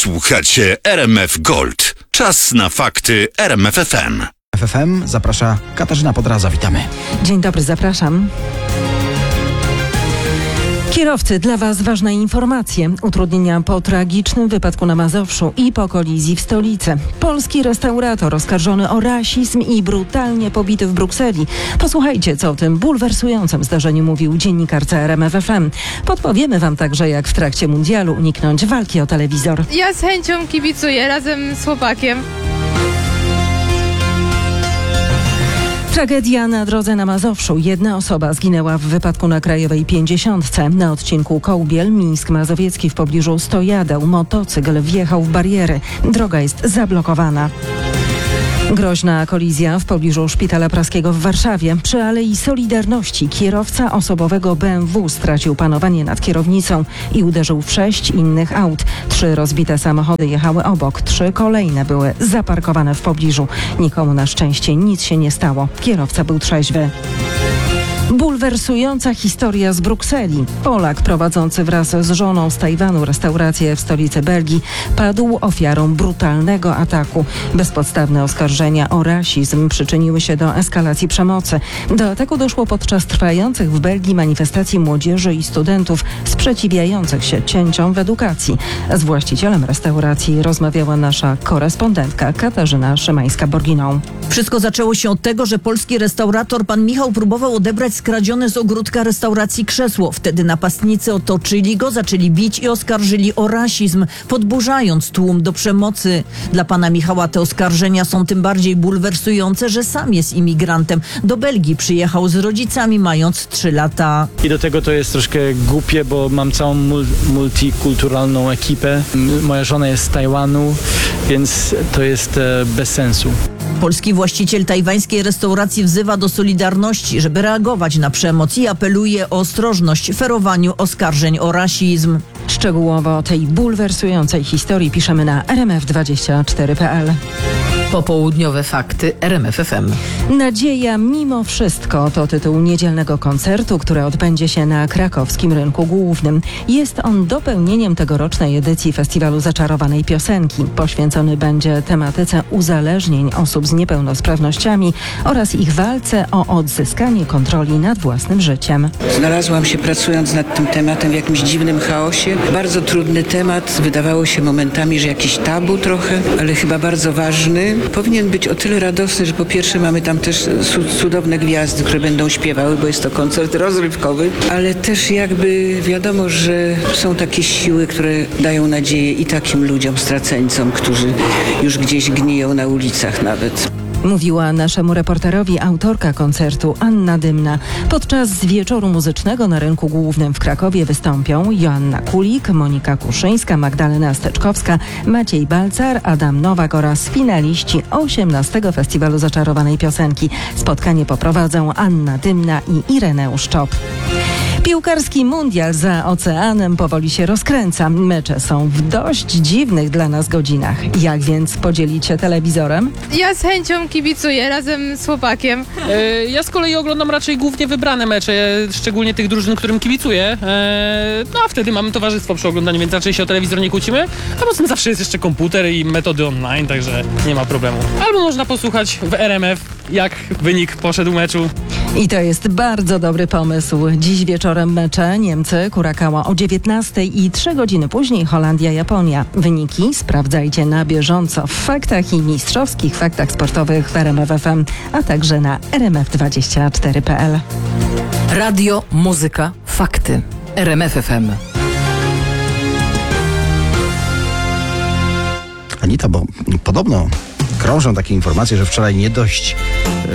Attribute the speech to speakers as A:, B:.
A: Słuchacie RMF Gold. Czas na fakty RMF FM.
B: FFM zaprasza Katarzyna Podraza. Witamy.
C: Dzień dobry, zapraszam. Kierowcy, dla Was ważne informacje. Utrudnienia po tragicznym wypadku na Mazowszu i po kolizji w stolicy. Polski restaurator oskarżony o rasizm i brutalnie pobity w Brukseli. Posłuchajcie, co o tym bulwersującym zdarzeniu mówił dziennikarca RMF FM. Podpowiemy Wam także, jak w trakcie mundialu uniknąć walki o telewizor.
D: Ja z chęcią kibicuję razem z chłopakiem.
C: Tragedia na drodze na Mazowszu. Jedna osoba zginęła w wypadku na Krajowej 50. Na odcinku Kołbiel-Mińsk Mazowiecki w pobliżu Stojadeł motocykl wjechał w bariery. Droga jest zablokowana. Groźna kolizja w pobliżu Szpitala Praskiego w Warszawie. Przy Alei Solidarności kierowca osobowego BMW stracił panowanie nad kierownicą i uderzył w 6 innych aut. 3 rozbite samochody jechały obok, 3 kolejne były zaparkowane w pobliżu. Nikomu na szczęście nic się nie stało. Kierowca był trzeźwy. Bulwersująca historia z Brukseli. Polak prowadzący wraz z żoną z Tajwanu restaurację w stolicy Belgii padł ofiarą brutalnego ataku. Bezpodstawne oskarżenia o rasizm przyczyniły się do eskalacji przemocy. Do ataku doszło podczas trwających w Belgii manifestacji młodzieży i studentów sprzeciwiających się cięciom w edukacji. Z właścicielem restauracji rozmawiała nasza korespondentka Katarzyna Szymańska-Borginą.
E: Wszystko zaczęło się od tego, że polski restaurator pan Michał próbował odebrać skradzione z ogródka restauracji krzesło. Wtedy napastnicy otoczyli go, zaczęli bić i oskarżyli o rasizm, podburzając tłum do przemocy. Dla pana Michała te oskarżenia są tym bardziej bulwersujące, że sam jest imigrantem. Do Belgii przyjechał z rodzicami, mając 3 lata.
F: I do tego to jest troszkę głupie, bo mam całą multikulturalną ekipę. Moja żona jest z Tajwanu, więc to jest bez sensu.
E: Polski właściciel tajwańskiej restauracji wzywa do solidarności, żeby reagować na przemoc i apeluje o ostrożność w ferowaniu oskarżeń o rasizm.
C: Szczegółowo o tej bulwersującej historii piszemy na rmf24.pl.
G: Popołudniowe fakty RMF FM.
C: Nadzieja mimo wszystko to tytuł niedzielnego koncertu, który odbędzie się na krakowskim rynku głównym. Jest on dopełnieniem tegorocznej edycji Festiwalu Zaczarowanej Piosenki. Poświęcony będzie tematyce uzależnień osób z niepełnosprawnościami oraz ich walce o odzyskanie kontroli nad własnym życiem.
H: Znalazłam się pracując nad tym tematem w jakimś dziwnym chaosie. Bardzo trudny temat. Wydawało się momentami, że jakiś tabu trochę, ale chyba bardzo ważny. Powinien być o tyle radosny, że po pierwsze mamy tam też cudowne gwiazdy, które będą śpiewały, bo jest to koncert rozrywkowy, ale też jakby wiadomo, że są takie siły, które dają nadzieję i takim ludziom straceńcom, którzy już gdzieś gniją na ulicach nawet.
C: Mówiła naszemu reporterowi autorka koncertu Anna Dymna. Podczas wieczoru muzycznego na rynku głównym w Krakowie wystąpią Joanna Kulik, Monika Kuszyńska, Magdalena Steczkowska, Maciej Balcar, Adam Nowak oraz finaliści 18. Festiwalu Zaczarowanej Piosenki. Spotkanie poprowadzą Anna Dymna i Ireneusz Czop. Piłkarski mundial za oceanem powoli się rozkręca. Mecze są w dość dziwnych dla nas godzinach. Jak więc podzielić się telewizorem?
D: Ja z chęcią kibicuję razem z chłopakiem.
I: Ja z kolei oglądam raczej głównie wybrane mecze, szczególnie tych drużyn, którym kibicuję. No a wtedy mamy towarzystwo przy oglądaniu, więc raczej się o telewizor nie kłócimy. A poza tym zawsze jest jeszcze komputer i metody online, także nie ma problemu. Albo można posłuchać w RMF, jak wynik poszedł meczu.
C: I to jest bardzo dobry pomysł. Dziś wieczorem mecze Niemcy, Kurakała o 19 i 3 godziny później Holandia-Japonia. Wyniki sprawdzajcie na bieżąco w faktach i mistrzowskich faktach sportowych w RMF FM, a także na rmf24.pl.
G: Radio, muzyka, fakty. RMF FM.
B: Anita, bo podobno krążą takie informacje, że wczoraj nie dość